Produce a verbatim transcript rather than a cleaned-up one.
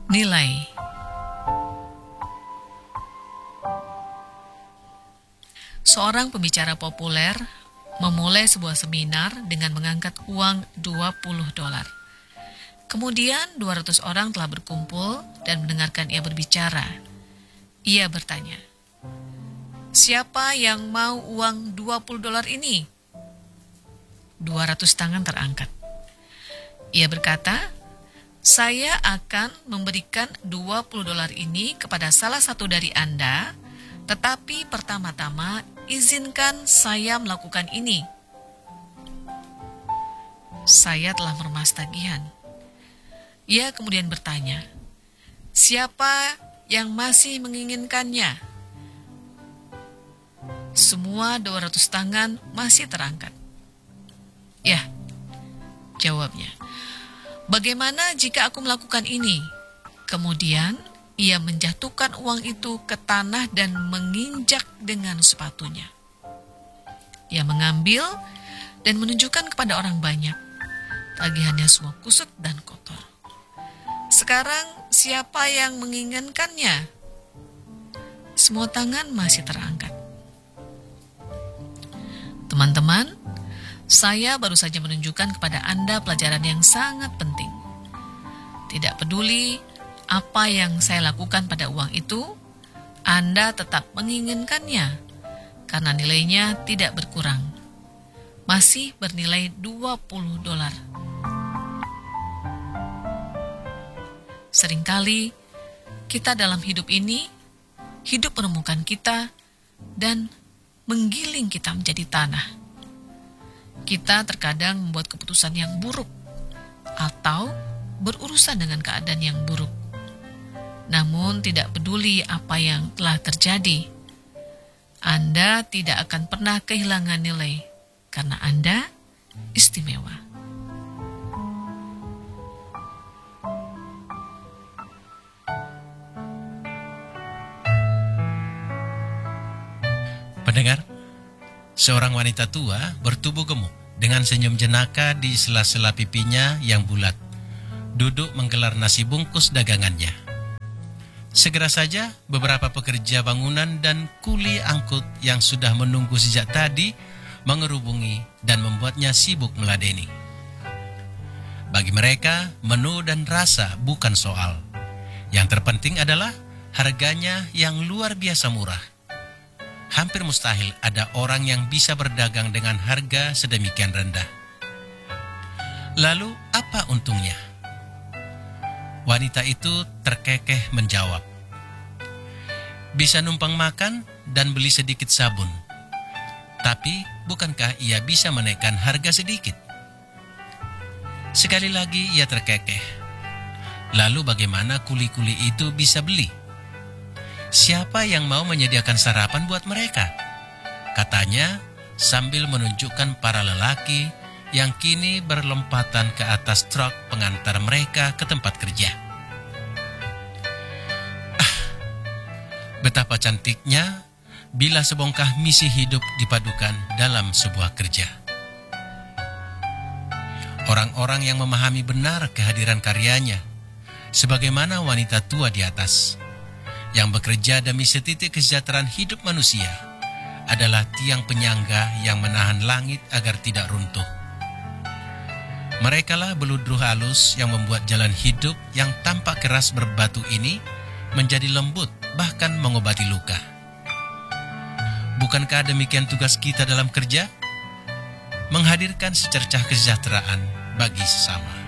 Nilai. Seorang pembicara populer memulai sebuah seminar dengan mengangkat uang dua puluh dolar. Kemudian dua ratus orang telah berkumpul dan mendengarkan ia berbicara. Ia bertanya, "Siapa yang mau uang dua puluh dolar ini?" dua ratus tangan terangkat. Ia berkata, "Saya akan memberikan dua puluh dolar ini kepada salah satu dari Anda, tetapi pertama-tama izinkan saya melakukan ini." Saya telah meremas tagihan. Ia kemudian bertanya, "Siapa yang masih menginginkannya?" Semua dua ratus tangan masih terangkat. "Ya," jawabnya, "bagaimana jika aku melakukan ini?" Kemudian ia menjatuhkan uang itu ke tanah dan menginjak dengan sepatunya. Ia mengambil dan menunjukkan kepada orang banyak. Tagihannya semua kusut dan kotor. "Sekarang siapa yang menginginkannya?" Semua tangan masih terangkat. Teman-teman, saya baru saja menunjukkan kepada Anda pelajaran yang sangat penting. Tidak peduli apa yang saya lakukan pada uang itu, Anda tetap menginginkannya karena nilainya tidak berkurang. Masih bernilai dua puluh dolar. Seringkali kita dalam hidup ini, hidup menemukan kita dan menggiling kita menjadi tanah. Kita terkadang membuat keputusan yang buruk atau berurusan dengan keadaan yang buruk. Namun tidak peduli apa yang telah terjadi, Anda tidak akan pernah kehilangan nilai karena Anda istimewa. Pendengar, seorang wanita tua bertubuh gemuk dengan senyum jenaka di sela-sela pipinya yang bulat, duduk menggelar nasi bungkus dagangannya. Segera saja beberapa pekerja bangunan dan kuli angkut yang sudah menunggu sejak tadi mengerubungi dan membuatnya sibuk meladeni. Bagi mereka, menu dan rasa bukan soal. Yang terpenting adalah harganya yang luar biasa murah. Hampir mustahil ada orang yang bisa berdagang dengan harga sedemikian rendah. Lalu apa untungnya? Wanita itu terkekeh menjawab, "Bisa numpang makan dan beli sedikit sabun. Tapi bukankah ia bisa menaikkan harga sedikit?" Sekali lagi ia terkekeh. Lalu bagaimana kuli-kuli itu bisa beli? Siapa yang mau menyediakan sarapan buat mereka? Katanya sambil menunjukkan para lelaki yang kini berlompatan ke atas truk pengantar mereka ke tempat kerja. Ah, betapa cantiknya bila sebongkah misi hidup dipadukan dalam sebuah kerja. Orang-orang yang memahami benar kehadiran karyanya, sebagaimana wanita tua di atas, yang bekerja demi setitik kesejahteraan hidup manusia, adalah tiang penyangga yang menahan langit agar tidak runtuh. Merekalah beludru halus yang membuat jalan hidup yang tampak keras berbatu ini menjadi lembut, bahkan mengobati luka. Bukankah demikian tugas kita dalam kerja? Menghadirkan secercah kesejahteraan bagi sesama.